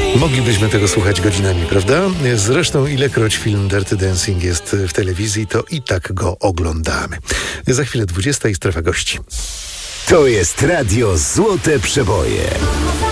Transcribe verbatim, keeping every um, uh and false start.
Moglibyśmy tego słuchać godzinami, prawda? Zresztą ilekroć film Dirty Dancing jest w telewizji, to i tak go oglądamy. Za chwilę dwudziesta i strefa gości. To jest radio Złote Przeboje.